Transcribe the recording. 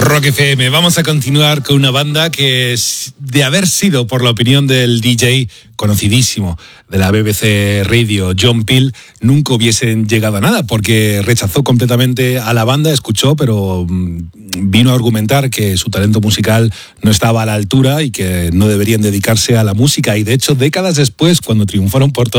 Rock FM. Vamos a continuar con una banda que, de haber sido, por la opinión del DJ conocidísimo de la BBC Radio, John Peel, nunca hubiesen llegado a nada, porque rechazó completamente a la banda, escuchó, pero vino a argumentar que su talento musical no estaba a la altura y que no deberían dedicarse a la música. Y de hecho, décadas después, cuando triunfaron por todo